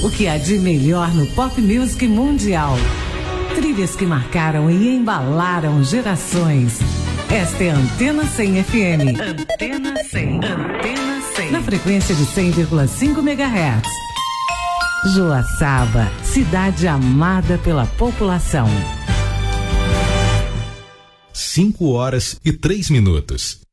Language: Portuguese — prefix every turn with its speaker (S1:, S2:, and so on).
S1: O que há de melhor no pop music mundial. Trilhas que marcaram e embalaram gerações. Esta é a Antena 100 FM. Antena 100. Antena 100. Na frequência de 100,5 MHz. Joaçaba, cidade amada pela população.
S2: 5 horas e 3 minutos.